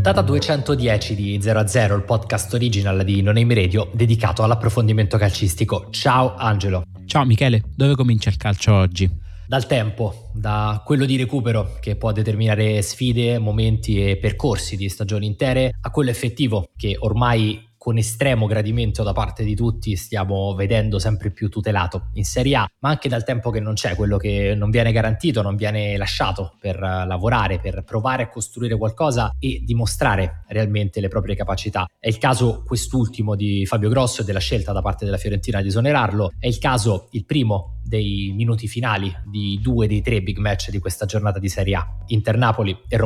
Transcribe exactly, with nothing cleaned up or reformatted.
Puntata duecentodieci di zero a zero, il podcast original di Non Aim Radio dedicato all'approfondimento calcistico. Ciao Angelo. Ciao Michele, dove comincia il calcio oggi? Dal tempo, da quello di recupero che può determinare sfide, momenti e percorsi di stagioni intere, a quello effettivo che ormai con estremo gradimento da parte di tutti stiamo vedendo sempre più tutelato in Serie A, ma anche dal tempo che non c'è, quello che non viene garantito, non viene lasciato per lavorare, per provare a costruire qualcosa e dimostrare realmente le proprie capacità. È il caso quest'ultimo di Fabio Grosso e della scelta da parte della Fiorentina di esonerarlo, è il caso, il primo dei minuti finali di due dei tre big match di questa giornata di Serie A, Inter-Napoli e Roma